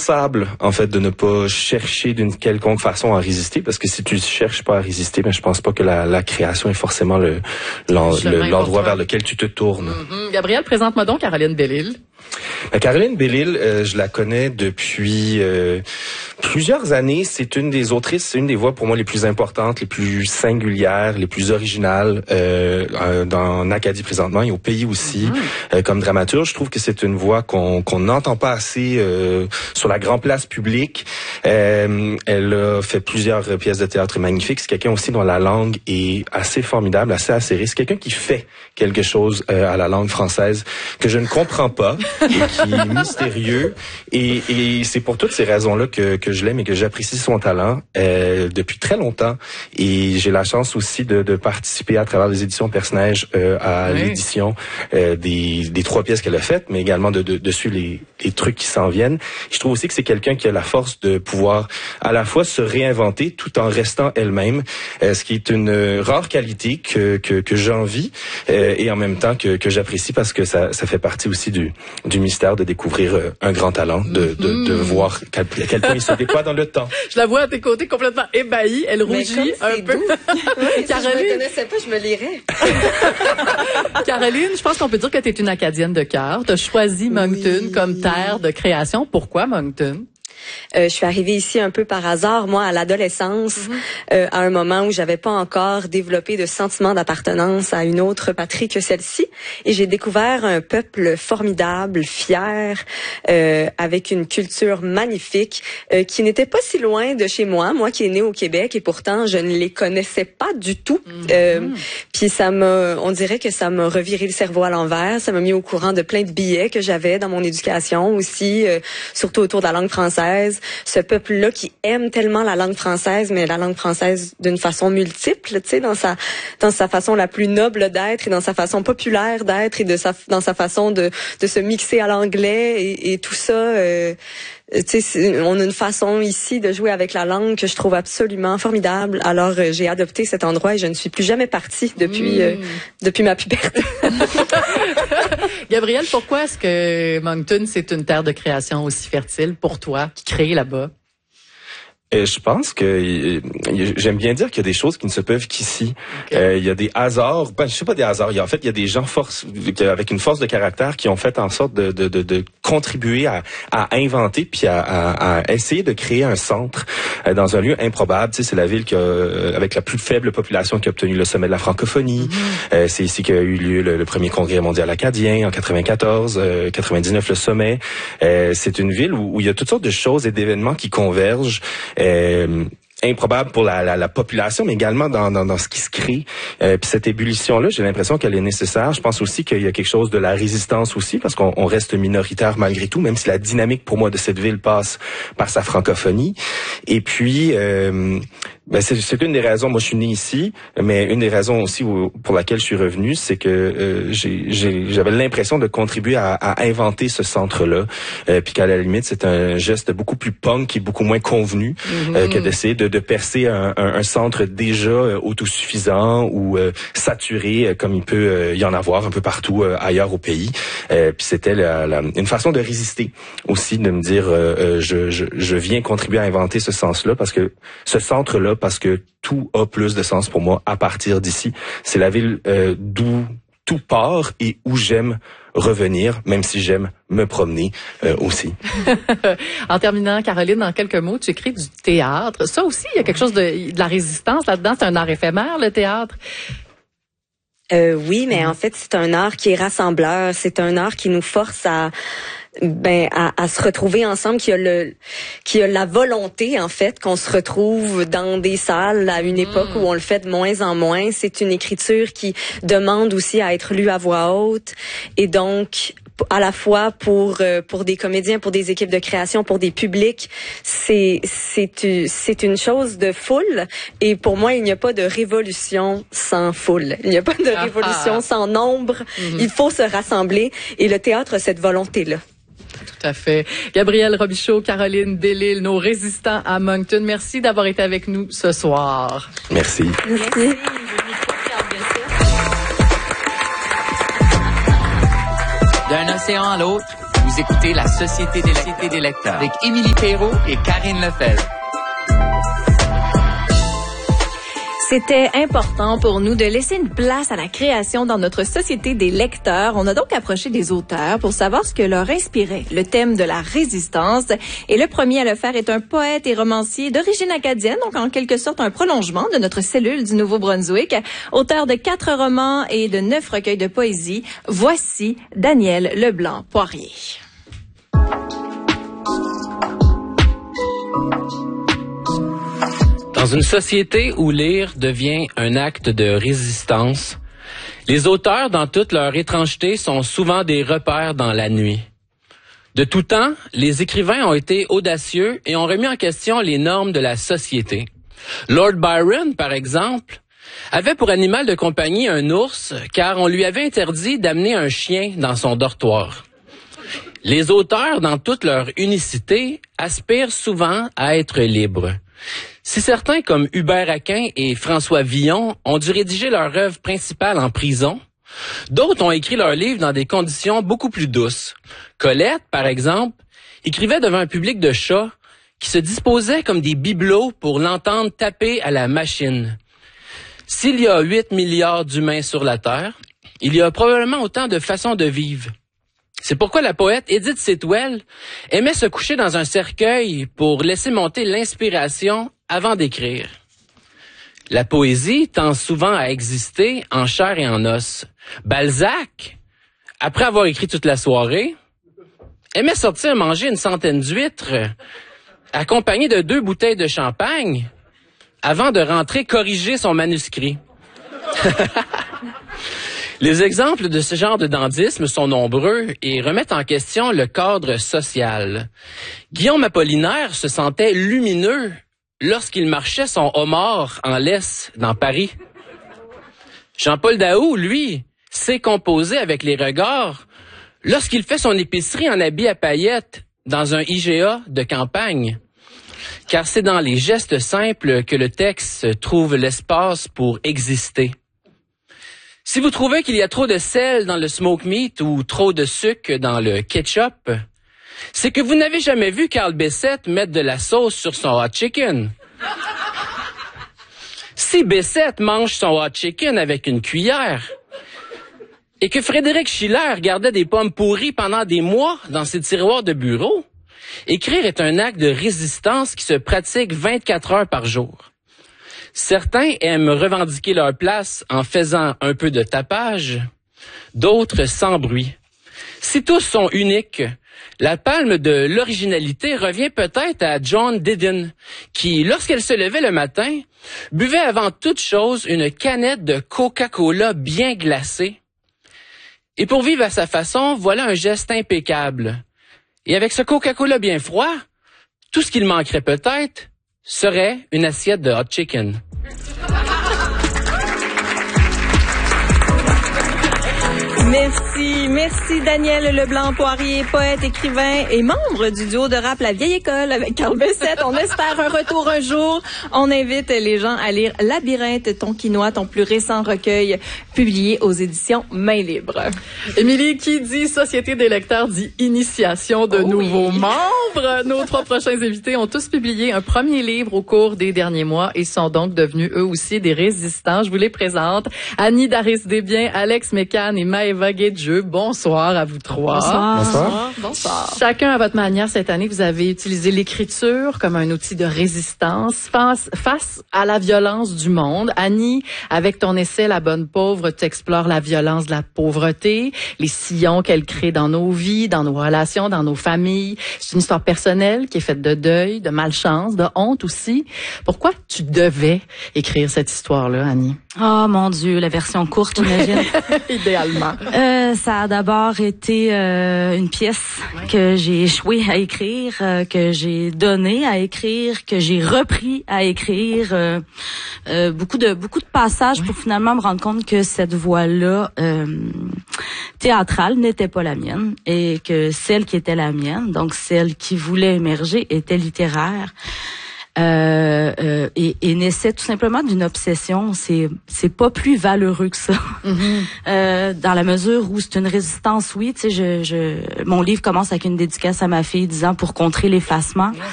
indispensable, en fait, de ne pas chercher d'une quelconque façon à résister, parce que si tu cherches pas à résister, ben je pense pas que la création est forcément l'endroit vers lequel tu te tournes. Gabriel, présente-moi donc Caroline Bellil. Caroline Bellil, je la connais depuis plusieurs années. C'est une des autrices, c'est une des voix pour moi les plus importantes, les plus singulières, les plus originales en Acadie présentement et au pays aussi. Comme dramaturge, je trouve que c'est une voix qu'on n'entend pas assez sur la grande place publique. Elle a fait plusieurs pièces de théâtre magnifiques. C'est quelqu'un aussi dont la langue est assez formidable, assez acérée. C'est quelqu'un qui fait quelque chose à la langue française que je ne comprends pas. Et qui est mystérieux. Et c'est pour toutes ces raisons-là que je l'aime et que j'apprécie son talent depuis très longtemps. Et j'ai la chance aussi de participer à travers les éditions Personnage à l'édition des 3 pièces qu'elle a faites, mais également de suivre les trucs qui s'en viennent. Je trouve aussi que c'est quelqu'un qui a la force de pouvoir à la fois se réinventer tout en restant elle-même, ce qui est une rare qualité que j'envie et en même temps que j'apprécie parce que ça fait partie aussi du mystère de découvrir un grand talent, de voir à quel point il se déploie dans le temps. Je la vois à tes côtés complètement ébahie, elle rougit un peu. Oui, Caroline, si je me connaissais pas, je me lirais. Caroline, je pense qu'on peut dire que tu es une Acadienne de cœur. Tu as choisi Moncton comme terre de création. Pourquoi Moncton? Je suis arrivée ici un peu par hasard, moi, à l'adolescence, à un moment où j'avais pas encore développé de sentiment d'appartenance à une autre patrie que celle-ci. Et j'ai découvert un peuple formidable, fier, avec une culture magnifique, qui n'était pas si loin de chez moi qui est née au Québec, et pourtant, je ne les connaissais pas du tout. Puis on dirait que ça m'a reviré le cerveau à l'envers, ça m'a mis au courant de plein de biais que j'avais dans mon éducation aussi, surtout autour de la langue française. Ce peuple-là qui aime tellement la langue française, mais la langue française d'une façon multiple, tu sais, dans sa façon la plus noble d'être et dans sa façon populaire d'être et dans sa façon de se mixer à l'anglais et tout ça. Tu sais, on a une façon ici de jouer avec la langue que je trouve absolument formidable. Alors, j'ai adopté cet endroit et je ne suis plus jamais partie depuis ma puberté. Gabriel, pourquoi est-ce que Moncton, c'est une terre de création aussi fertile pour toi, qui crée là-bas? Je pense que j'aime bien dire qu'il y a des choses qui ne se peuvent qu'ici. Il y a des hasards, je sais pas des hasards. Il y a des gens avec une force de caractère qui ont fait en sorte de contribuer à inventer puis à essayer de créer un centre dans un lieu improbable. Tu sais, c'est la ville avec la plus faible population qui a obtenu le sommet de la francophonie. C'est ici qu'a eu lieu le premier congrès mondial acadien en 94, 99 le sommet. C'est une ville où il y a toutes sortes de choses et d'événements qui convergent. Improbable pour la population, mais également dans ce qui se crée. Puis cette ébullition-là, j'ai l'impression qu'elle est nécessaire. Je pense aussi qu'il y a quelque chose de la résistance aussi, parce qu'on reste minoritaire malgré tout, même si la dynamique pour moi de cette ville passe par sa francophonie. Et puis, c'est une des raisons, moi je suis né ici, mais une des raisons aussi pour laquelle je suis revenu, c'est que j'avais l'impression de contribuer à inventer ce centre-là, puis qu'à la limite c'est un geste beaucoup plus punk et beaucoup moins convenu que d'essayer de percer un centre déjà autosuffisant ou saturé comme il peut y en avoir un peu partout ailleurs au pays. Puis c'était une façon de résister aussi, de me dire je viens contribuer à inventer ce sens-là parce que tout a plus de sens pour moi à partir d'ici. C'est la ville d'où tout part et où j'aime revenir, même si j'aime me promener aussi. En terminant, Caroline, en quelques mots, tu écris du théâtre. Ça aussi, il y a quelque chose de la résistance là-dedans. C'est un art éphémère, le théâtre. Oui, mais en fait, c'est un art qui est rassembleur. C'est un art qui nous force à se retrouver ensemble, qui a la volonté, en fait, qu'on se retrouve dans des salles à une époque où on le fait de moins en moins. C'est une écriture qui demande aussi à être lue à voix haute. Et donc, à la fois pour des comédiens, pour des équipes de création, pour des publics, c'est une chose de foule. Et pour moi, il n'y a pas de révolution sans foule. Il n'y a pas de révolution sans nombre. Il faut se rassembler. Et le théâtre a cette volonté-là. Tout à fait. Gabriel Robichaud, Caroline Bellil, nos résistants à Moncton. Merci d'avoir été avec nous ce soir. Merci. Merci. D'un océan à l'autre, vous Vous écoutez La Société des lecteurs avec Émilie Perrault et Karine Lefebvre. C'était important pour nous de laisser une place à la création dans notre société des lecteurs. On a donc approché des auteurs pour savoir ce que leur inspirait le thème de la résistance. Et le premier à le faire est un poète et romancier d'origine acadienne, donc en quelque sorte un prolongement de notre cellule du Nouveau-Brunswick. Auteur de 4 romans et de 9 recueils de poésie, voici Daniel Leblanc-Poirier. Dans une société où lire devient un acte de résistance, les auteurs, dans toute leur étrangeté, sont souvent des repères dans la nuit. De tout temps, les écrivains ont été audacieux et ont remis en question les normes de la société. Lord Byron, par exemple, avait pour animal de compagnie un ours, car on lui avait interdit d'amener un chien dans son dortoir. Les auteurs, dans toute leur unicité, aspirent souvent à être libres. Si certains, comme Hubert Aquin et François Villon, ont dû rédiger leur œuvre principale en prison, d'autres ont écrit leurs livres dans des conditions beaucoup plus douces. Colette, par exemple, écrivait devant un public de chats qui se disposaient comme des bibelots pour l'entendre taper à la machine. S'il y a 8 milliards d'humains sur la Terre, il y a probablement autant de façons de vivre. C'est pourquoi la poète Edith Sitwell aimait se coucher dans un cercueil pour laisser monter l'inspiration avant d'écrire. La poésie tend souvent à exister en chair et en os. Balzac, après avoir écrit toute la soirée, aimait sortir manger une centaine d'huîtres, accompagné de 2 bouteilles de champagne, avant de rentrer corriger son manuscrit. Les exemples de ce genre de dandysme sont nombreux et remettent en question le cadre social. Guillaume Apollinaire se sentait lumineux lorsqu'il marchait son homard en laisse dans Paris. Jean-Paul Daou, lui, sait composer avec les regards lorsqu'il fait son épicerie en habit à paillettes dans un IGA de campagne. Car c'est dans les gestes simples que le texte trouve l'espace pour exister. Si vous trouvez qu'il y a trop de sel dans le smoked meat ou trop de sucre dans le ketchup, c'est que vous n'avez jamais vu Carl Bessette mettre de la sauce sur son hot chicken. Si Bessette mange son hot chicken avec une cuillère et que Frédéric Schiller gardait des pommes pourries pendant des mois dans ses tiroirs de bureau, écrire est un acte de résistance qui se pratique 24 heures par jour. Certains aiment revendiquer leur place en faisant un peu de tapage, d'autres sans bruit. Si tous sont uniques, la palme de l'originalité revient peut-être à Joan Didion, qui, lorsqu'elle se levait le matin, buvait avant toute chose une canette de Coca-Cola bien glacée. Et pour vivre à sa façon, voilà un geste impeccable. Et avec ce Coca-Cola bien froid, tout ce qu'il manquerait peut-être serait une assiette de hot chicken. Merci Daniel Leblanc-Poirier, poète, écrivain et membre du duo de rap La Vieille École avec Carl Bessette. On espère un retour un jour. On invite les gens à lire Labyrinthe, ton quinoa, ton plus récent recueil publié aux éditions Main Libre. Émilie, qui dit Société des lecteurs dit initiation de nouveaux membres. Nos 3 prochains invités ont tous publié un premier livre au cours des derniers mois et sont donc devenus eux aussi des résistants. Je vous les présente. Annie Daris-Desbiens, Alex Mécan et Maëva Guedjeux. Bonsoir à vous 3. Bonsoir. Bonsoir. Chacun à votre manière, cette année, vous avez utilisé l'écriture comme un outil de résistance face à la violence du monde. Annie, avec ton essai La Bonne Pauvre, tu explores la violence de la pauvreté, les sillons qu'elle crée dans nos vies, dans nos relations, dans nos familles. C'est une histoire personnelle qui est faite de deuil, de malchance, de honte aussi. Pourquoi tu devais écrire cette histoire-là, Annie? Oh mon Dieu, la version courte, j'imagine. Idéalement. Ça a d'abord été une pièce que j'ai échoué à écrire, que j'ai donné à écrire, que j'ai repris à écrire. Beaucoup de passages pour finalement me rendre compte que cette voix-là théâtrale n'était pas la mienne et que celle qui était la mienne, donc celle qui voulait émerger, était littéraire. et naissait tout simplement d'une obsession. C'est pas plus valeureux que ça. Dans la mesure où c'est une résistance, oui, tu sais, mon livre commence avec une dédicace à ma fille disant pour contrer l'effacement.